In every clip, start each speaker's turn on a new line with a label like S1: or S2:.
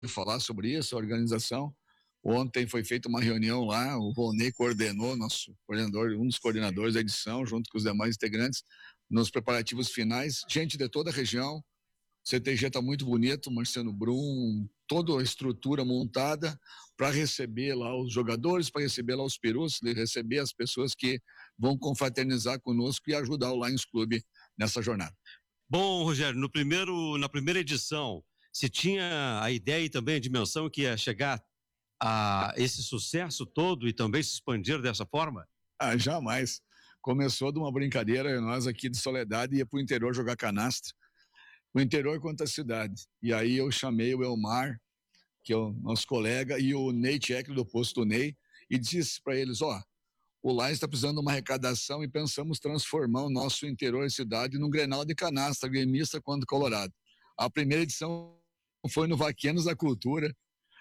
S1: falar sobre isso, a organização. Ontem foi feita uma reunião lá, o Volney coordenou, nosso coordenador, um dos coordenadores da edição, junto com os demais integrantes, nos preparativos finais, gente de toda a região. O CTG está muito bonito, Marciano Brum, toda a estrutura montada para receber lá os jogadores, para receber lá os perus, receber as pessoas que vão confraternizar conosco e ajudar o Lions Clube nessa jornada.
S2: Bom, Rogério, na primeira edição, se tinha a ideia e também a dimensão que ia chegar a esse sucesso todo e também se expandir dessa forma?
S1: Jamais. Começou de uma brincadeira, nós aqui de Soledade ia para o interior jogar canastra, o interior quanto a cidade. E aí eu chamei o Elmar, que é o nosso colega, e o Ney Tchek do posto Ney, e disse para eles, o Lions está precisando de uma arrecadação e pensamos transformar o nosso interior e cidade num Grenal de canastra, gremista contra Colorado. A primeira edição foi no Vaquenos da Cultura.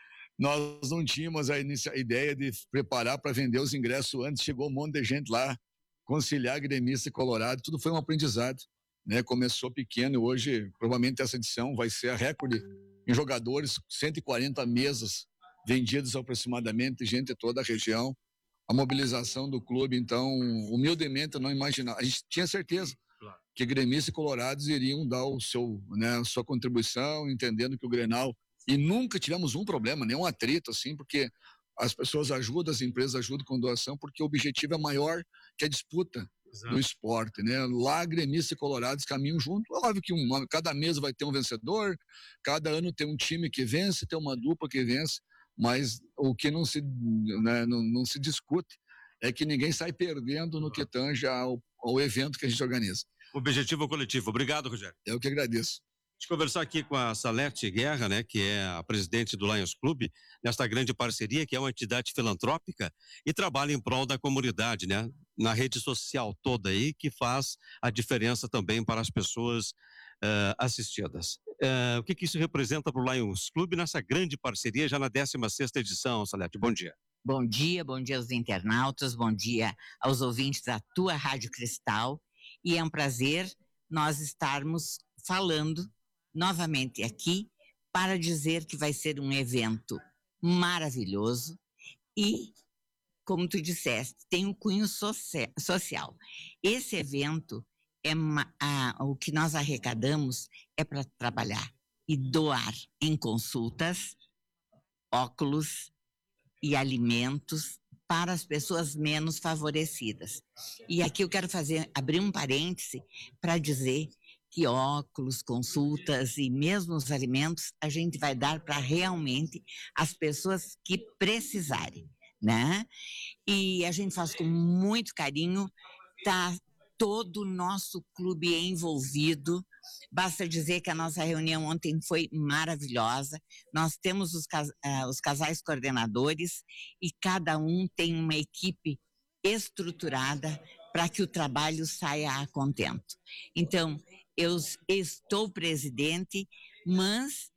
S1: Nós não tínhamos a ideia de preparar para vender os ingressos antes, chegou um monte de gente lá, conciliar gremista e Colorado, tudo foi um aprendizado, né? Começou pequeno e hoje, provavelmente essa edição vai ser a recorde em jogadores, 140 mesas vendidas aproximadamente, gente de toda a região, a mobilização do clube, então, humildemente eu não imaginava, a gente tinha certeza que gremistas e colorados iriam dar a sua contribuição, entendendo que o Grenal, e nunca tivemos um problema, nenhum atrito, assim, porque as pessoas ajudam, as empresas ajudam com doação, porque o objetivo é maior que a disputa do esporte, né? Lá, gremistas e colorados caminham junto. É óbvio que cada mesa vai ter um vencedor, cada ano tem um time que vence, tem uma dupla que vence, mas o que não se, né, não se discute é que ninguém sai perdendo no que tange ao evento que a gente organiza.
S2: Objetivo coletivo. Obrigado, Rogério.
S1: Eu que agradeço.
S2: Deixa eu conversar aqui com a Salete Guerra, né, que é a presidente do Lions Clube, nesta grande parceria, que é uma entidade filantrópica e trabalha em prol da comunidade, né, na rede social toda aí, que faz a diferença também para as pessoas assistidas. O que isso representa para o Lions Clube nessa grande parceria, já na 16ª edição, Salete? Bom dia.
S3: Bom dia aos internautas, bom dia aos ouvintes da tua Rádio Cristal, e é um prazer nós estarmos falando novamente aqui para dizer que vai ser um evento maravilhoso e, como tu disseste, tem um cunho social. Esse evento, o que nós arrecadamos é para trabalhar e doar em consultas, óculos e alimentos para as pessoas menos favorecidas. E aqui eu quero abrir um parêntese para dizer que óculos, consultas e mesmo os alimentos a gente vai dar para realmente as pessoas que precisarem, né? E a gente faz com muito carinho, tá todo o nosso clube envolvido. Basta dizer que a nossa reunião ontem foi maravilhosa. Nós temos os casais coordenadores e cada um tem uma equipe estruturada para que o trabalho saia a contento. Então, eu estou presidente, mas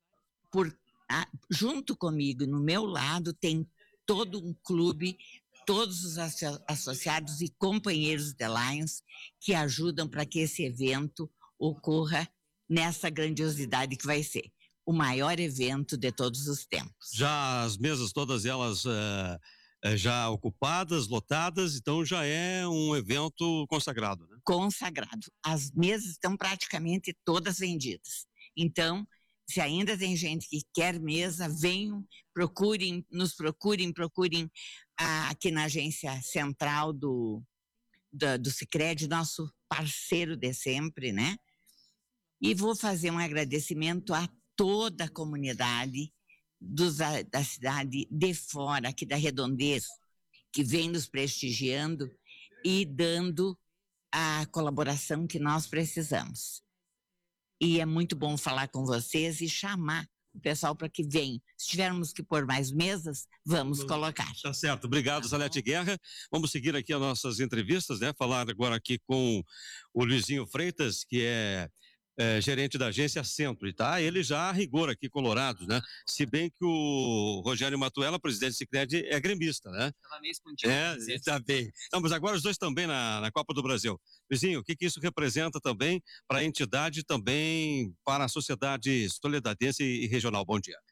S3: junto comigo, no meu lado, tem todo um clube, todos os associados e companheiros de Lions que ajudam para que esse evento ocorra nessa grandiosidade que vai ser o maior evento de todos os tempos.
S2: Já as mesas, todas elas já ocupadas, lotadas, então já é um evento consagrado, né?
S3: Consagrado. As mesas estão praticamente todas vendidas. Então, se ainda tem gente que quer mesa, venham, nos procurem aqui na agência central do Sicredi, nosso parceiro de sempre, né? E vou fazer um agradecimento a toda a comunidade da cidade de fora, aqui da Redondeza, que vem nos prestigiando e dando a colaboração que nós precisamos. E é muito bom falar com vocês e chamar o pessoal para que venham. Se tivermos que pôr mais mesas, vamos colocar.
S2: Tá certo. Obrigado, Salete Guerra. Vamos seguir aqui as nossas entrevistas, né? Falar agora aqui com o Luizinho Freitas, que é gerente da agência Centro, tá? Ele já a rigor aqui, Colorados, né? Se bem que o Rogério Matuela, presidente do Sicredi, é gremista, né?
S4: Estava meio escondido.
S2: Tá bem. Não, mas agora os dois também na Copa do Brasil. Luizinho, o que isso representa também para a entidade, também para a sociedade solidarense e regional? Bom dia.